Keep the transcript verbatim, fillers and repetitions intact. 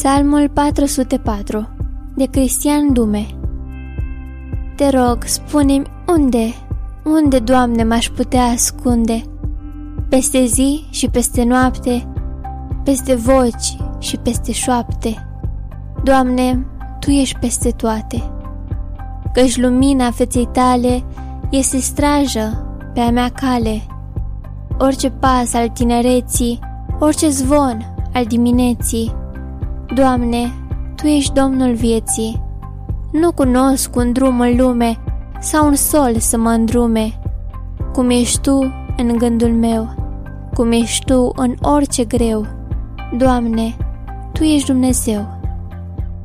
Psalmul patru sute patru de Cristian Dume. Te rog, spune-mi unde, unde, Doamne, m-aș putea ascunde? Peste zi și peste noapte, peste voci și peste șoapte. Doamne, Tu ești peste toate, căci lumina feței Tale este strajă pe a mea cale. Orice pas al tinereții, orice zvon al dimineții, Doamne, Tu ești Domnul vieții. Nu cunosc un drum în lume sau un sol să mă îndrume, cum ești Tu în gândul meu, cum ești Tu în orice greu. Doamne, Tu ești Dumnezeu.